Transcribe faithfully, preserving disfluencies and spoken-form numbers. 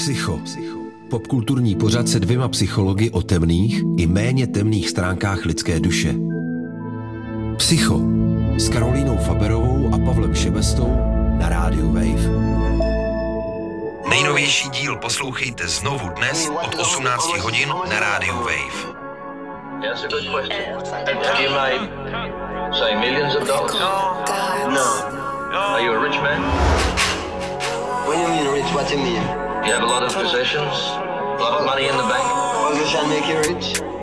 Psycho. Popkulturní pořad se dvěma psychologi o temných i méně temných stránkách lidské duše. Psycho s Karolínou Faberovou a Pavlem Šebestou na rádiu Wave. Nejnovější díl poslouchejte znovu dnes od osmnácti hodin na rádiu Wave. That's a good question. Have you made, say, millions of dollars? No. Are you a rich man? What do you mean rich? What do you mean? You have a lot of possessions? A lot of money in the bank? Position make you rich?